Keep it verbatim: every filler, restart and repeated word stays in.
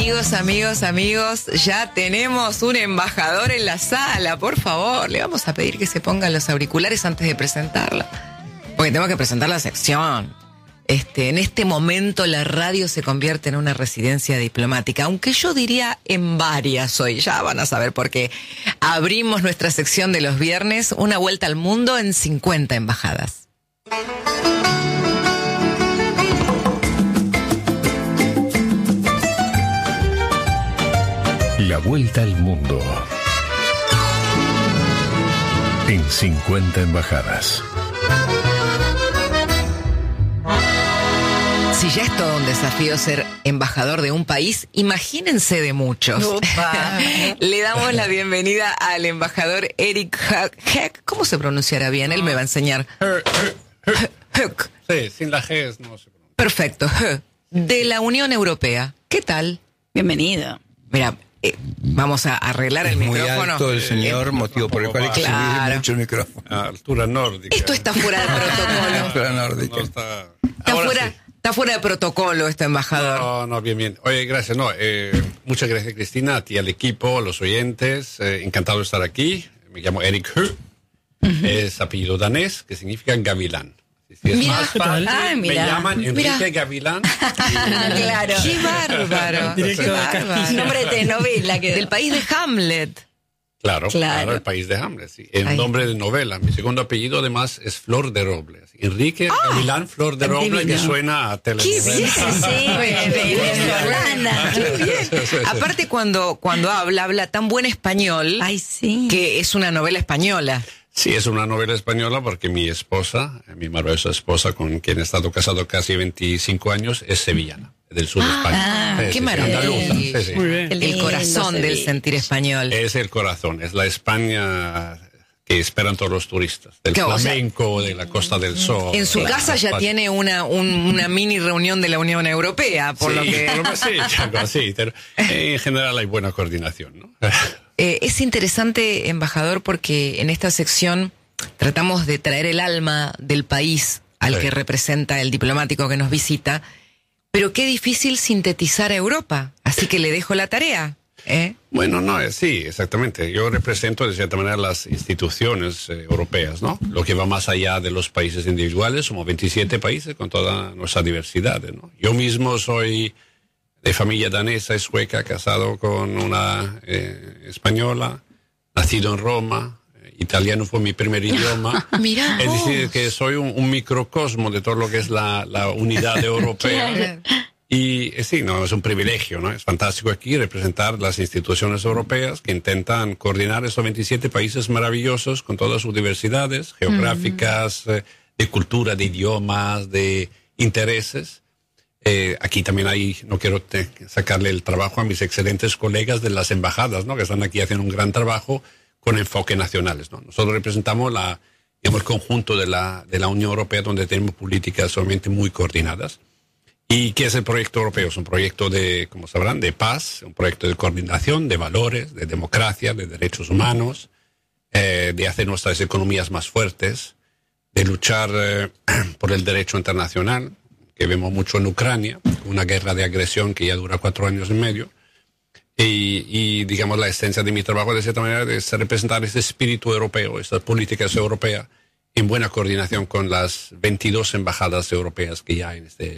Amigos, amigos, amigos, ya tenemos un embajador en la sala, por favor. Le vamos a pedir que se pongan los auriculares antes de presentarla, porque tengo que presentar la sección. Este, en este momento la radio se convierte en una residencia diplomática, aunque yo diría en varias hoy, ya van a saber por qué. Abrimos nuestra sección de los viernes, una vuelta al mundo en cincuenta embajadas. La vuelta al mundo en cincuenta embajadas. Si ya es todo un desafío ser embajador de un país, imagínense de muchos. Le damos la bienvenida al embajador Eric Höök. ¿Cómo se pronunciará bien? Él me va a enseñar. Höök. Sí, sin la G no se pronuncia. Perfecto. Höök, de la Unión Europea. ¿Qué tal? Bienvenido. Mira, eh, vamos a arreglar es el muy micrófono. Alto el señor, eh, motivo por el cual hay que claro. subir mucho el micrófono. A altura nórdica. Esto está fuera de protocolo. Altura nórdica. No está... Está Ahora fuera, sí. está fuera de protocolo este embajador. No, no, bien, bien. Oye, gracias. No, eh, muchas gracias, Cristina, a ti, al equipo, a los oyentes. Eh, encantado de estar aquí. Me llamo Eric Höök. Uh-huh. Es apellido danés, que significa gavilán. Si es Mira, más fácil, ah, mira, me llaman Enrique mira. Gavilán. Claro. ¡Qué bárbaro! Directo ¡Qué de acá. bárbaro! Nombre de telenovela. Que... Del país de Hamlet. Claro, Claro. claro, el país de Hamlet, sí. El Ay. nombre de novela. Mi segundo apellido, además, es Flor de Roble. Enrique Gavilán Flor de Roble, divino. que suena a ¡Qué bien! telenovela. Sí, venezolana. ¡Qué bien! Sí, sí, sí. Aparte, cuando, cuando habla, habla tan buen español Ay, sí. que es una novela española. Sí, es una novela española porque mi esposa, mi maravillosa esposa, con quien he estado casado casi veinticinco años, es sevillana, del sur de España. Ah, Sí, qué sí, maravilla. andaluza, sí, sí. Qué El lindo, corazón del Sevilla. sentir español. Es el corazón, es la España que esperan todos los turistas, del Claro, o sea, flamenco, de la Costa del Sol. En su Claro, casa ya España. tiene una, un- una mini reunión de la Unión Europea, por Sí, lo que... por lo sí, algo así, pero en general hay buena coordinación, ¿no? Eh, es interesante, embajador, porque en esta sección tratamos de traer el alma del país al Sí. que representa el diplomático que nos visita, pero qué difícil sintetizar a Europa, así que le dejo la tarea, ¿eh? Bueno, no, eh, sí, exactamente. Yo represento de cierta manera las instituciones eh, europeas, ¿no? Lo que va más allá de los países individuales, somos veintisiete países con toda nuestra diversidad, ¿no? Yo mismo soy de familia danesa y sueca, casado con una eh, española, nacido en Roma. Italiano fue mi primer idioma. Mirá Es vos. decir, que soy un, un microcosmo de todo lo que es la, la unidad europea. Y eh, sí, no, es un privilegio, ¿no? Es fantástico aquí representar las instituciones europeas que intentan coordinar estos veintisiete países maravillosos con todas sus diversidades geográficas, eh, de cultura, de idiomas, de intereses. Eh, aquí también hay, no quiero te- sacarle el trabajo a mis excelentes colegas de las embajadas, ¿no? Que están aquí haciendo un gran trabajo con enfoque nacionales, ¿no? Nosotros representamos la, digamos, el conjunto de la, de la Unión Europea, donde tenemos políticas obviamente muy coordinadas. ¿Y qué es el proyecto europeo? Es un proyecto de, como sabrán, de paz, un proyecto de coordinación, de valores, de democracia, de derechos humanos, eh, de hacer nuestras economías más fuertes, de luchar eh, por el derecho internacional, que vemos mucho en Ucrania, una guerra de agresión que ya dura cuatro años y medio. Y, y, digamos, la esencia de mi trabajo, de cierta manera, es representar ese espíritu europeo, estas políticas europeas, en buena coordinación con las veintidós embajadas europeas que ya hay en este